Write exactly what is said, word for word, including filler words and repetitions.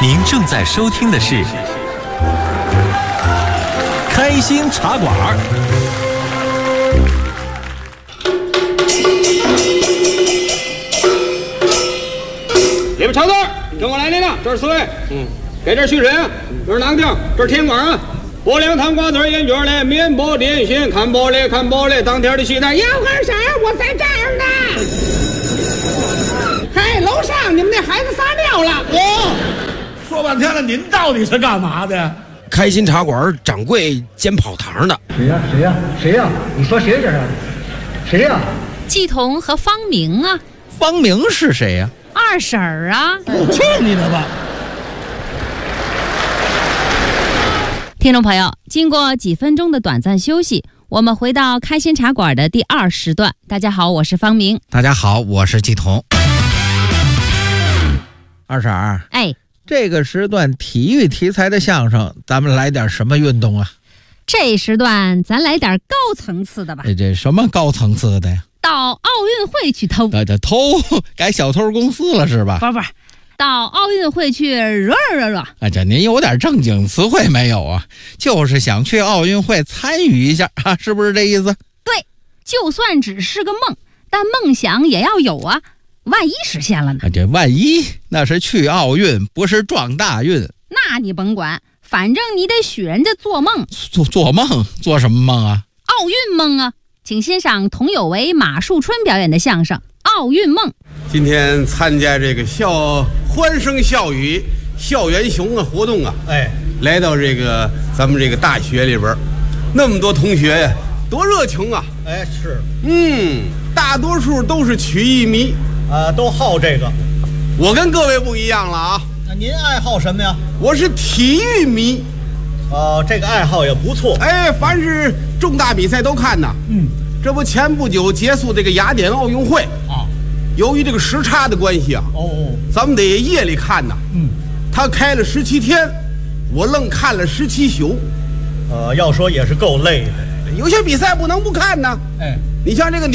您正在收听的是《开心茶馆》。 里边长字，跟我来领了，这是四位。嗯，给这续水啊，这是囊丁，这是甜瓜啊。薄凉汤瓜子烟卷嘞，面包点心，看包嘞看包嘞，当天的西餐。杨二婶，我在这儿呢。嗨，楼上你们那孩子撒尿了。 哦，说半天了，您到底是干嘛的？ 开心茶馆掌柜兼跑堂的。 谁呀？谁呀？谁呀？你说谁这是？谁呀？ 季彤和方明啊。 方明是谁呀？ 二婶儿啊。 去你的吧！ 听众朋友，经过几分钟的短暂休息，我们回到开心茶馆的第二时段。大家好，我是方明。 大家好，我是季彤。二婶儿， 哎， 这个时段体育题材的相声，咱们来点什么运动啊？ 这时段咱来点高层次的吧。 这这什么高层次的呀？ 到奥运会去偷。 这这偷改小偷公司了是吧？ 不是不是，到奥运会去惹惹惹。 哎，这您有点正经词汇没有啊？就是想去奥运会参与一下啊，是不是这意思？ 对，就算只是个梦，但梦想也要有啊。万一实现了呢？ 啊，这万一那是去奥运，不是撞大运。 那你甭管，反正你得许人家做梦。 做做梦？做什么梦啊？ 奥运梦啊！请欣赏佟有为、马树春表演的相声《奥运梦》。 今天参加这个校欢声笑语、校园熊的活动啊， 哎， 来到这个咱们这个大学里边，那么多同学呀，多热情啊！ 哎，是， 嗯，大多数都是曲艺迷。 啊，都好这个。 我跟各位不一样了啊！ 那您爱好什么呀？ 我是体育迷。 哦，这个爱好也不错。 哎，凡是重大比赛都看呐。 嗯， 这不前不久结束这个雅典奥运会啊， 由于这个时差的关系啊， 哦， 咱们得夜里看呐。 嗯， 他开了十七天，我愣看了十七宿。 呃，要说也是够累的。 有些比赛不能不看呐。 哎， 你像这个。